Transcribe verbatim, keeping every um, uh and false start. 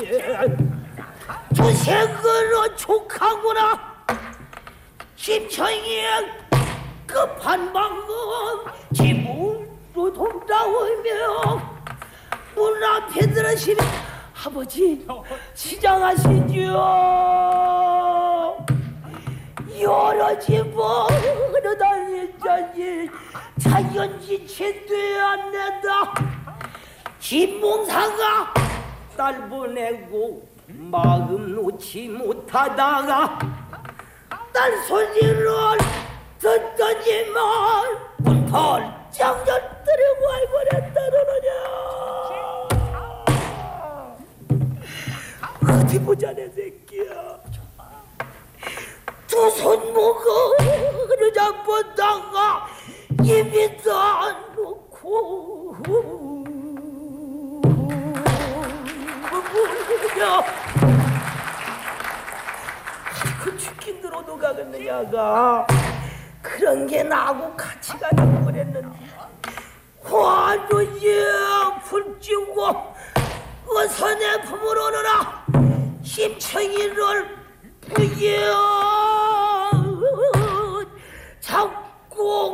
두생으로 족하구나. 심청이 급한 방금 집으로 돌아오며 문 앞에 들으시면 아버지 시장하시죠. 여러 집으로 다니자니 자연지체 되었는다. 김봉사가 딸 보내고 마음 놓지 못하다가 딸 소리를 듣더니만 문 벌쩍 열더라고. 알고 그랬다느냐. 어디 보자 내 새끼야. 두 손목을 잡았다가 입이 다 놓고 뭐냐. 그 죽긴 들어도 가겠느냐가 그런 게 나하고 같이 가자고 그랬는데 화두에 불지고 어서 내 품으로 오너라. 심청이를 부여 잡고